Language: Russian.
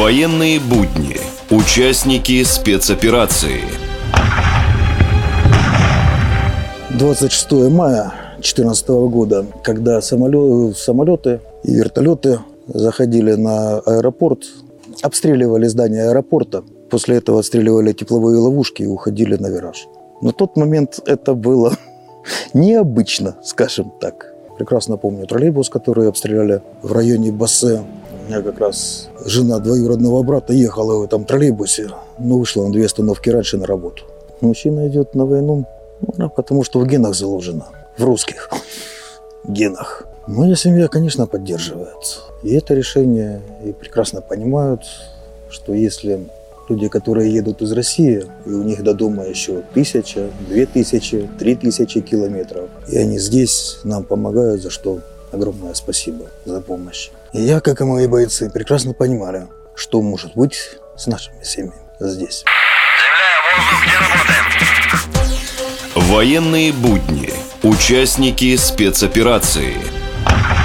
Военные будни. Участники спецоперации. 26 мая 2014 года, когда самолеты и вертолеты заходили на аэропорт, обстреливали здание аэропорта, после этого отстреливали тепловые ловушки и уходили на вираж. На тот момент это было необычно, скажем так. Прекрасно помню троллейбус, который обстреляли в районе Бассе. У меня как раз жена двоюродного брата ехала в этом троллейбусе, но вышла он 2 остановки раньше на работу. Мужчина идет на войну, потому что в генах заложено, в русских генах. Моя семья, конечно, поддерживает. И это решение, и прекрасно понимают, что если люди, которые едут из России, и у них до дома еще 1000, 2000, 3000 километров, и они здесь нам помогают, за что огромное спасибо за помощь. И я, как и мои бойцы, прекрасно понимали, что может быть с нашими семьями здесь. Земля, воздух, где работаем? Военные будни. Участники спецоперации.